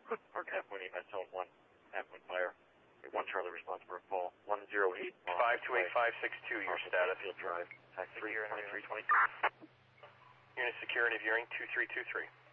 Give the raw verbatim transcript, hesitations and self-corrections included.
Park Half-Moon eight, Matt Zone one, Half-Moon Fire. one Charlie response for a call. one zero eight. five two eight five six two, your status. Field Drive. Taxi three twenty-three twenty-two. Unit security viewing two three two three.